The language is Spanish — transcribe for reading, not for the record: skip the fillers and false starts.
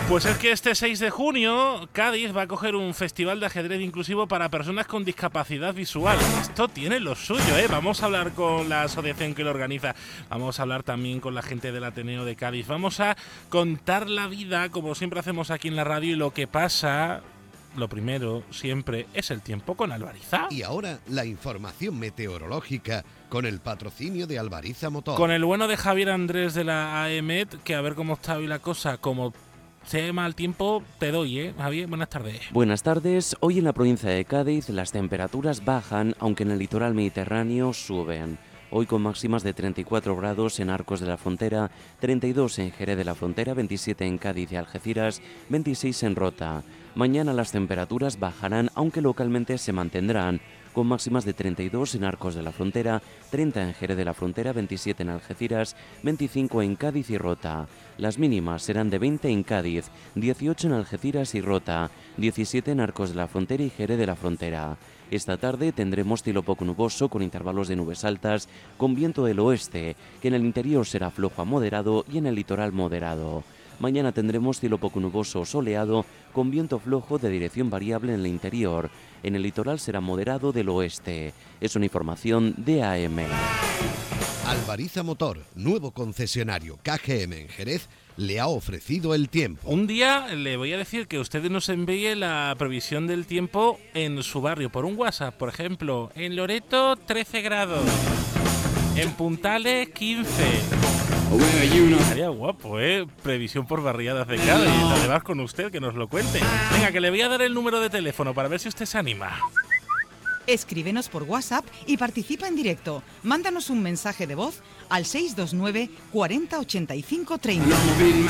Pues es que este 6 de junio Cádiz va a coger un festival de ajedrez inclusivo para personas con discapacidad visual. Esto tiene lo suyo, ¿eh? Vamos a hablar con la asociación que lo organiza. Vamos a hablar también con la gente del Ateneo de Cádiz. Vamos a contar la vida, como siempre hacemos aquí en la radio, y lo que pasa. Lo primero, siempre, es el tiempo con Albariza. Y ahora, la información meteorológica con el patrocinio de Albariza Motor. Con el bueno de Javier Andrés de la AEMET, que a ver cómo está hoy la cosa. Como sea mal tiempo, te doy, ¿eh? Javier, buenas tardes. Buenas tardes. Hoy en la provincia de Cádiz las temperaturas bajan, aunque en el litoral mediterráneo suben. Hoy con máximas de 34 grados en Arcos de la Frontera, 32 en Jerez de la Frontera, 27 en Cádiz y Algeciras, 26 en Rota. Mañana las temperaturas bajarán, aunque localmente se mantendrán, con máximas de 32 en Arcos de la Frontera, 30 en Jerez de la Frontera, 27 en Algeciras, 25 en Cádiz y Rota. Las mínimas serán de 20 en Cádiz, 18 en Algeciras y Rota, 17 en Arcos de la Frontera y Jerez de la Frontera. Esta tarde tendremos cielo poco nuboso con intervalos de nubes altas, con viento del oeste, que en el interior será flojo a moderado y en el litoral moderado. Mañana tendremos cielo poco nuboso o soleado, con viento flojo de dirección variable en el interior. En el litoral será moderado del oeste. Es una información de AM. Albariza Motor, nuevo concesionario KGM en Jerez, le ha ofrecido el tiempo. Un día le voy a decir que usted nos envíe la previsión del tiempo en su barrio, por un WhatsApp. Por ejemplo, en Loreto 13 grados, en Puntales 15. Estaría guapo, ¿eh? Previsión por barriadas de Cádiz. Además con usted, que nos lo cuente. Venga, que le voy a dar el número de teléfono para ver si usted se anima. Escríbenos por WhatsApp y participa en directo. Mándanos un mensaje de voz al 629 40 85 30.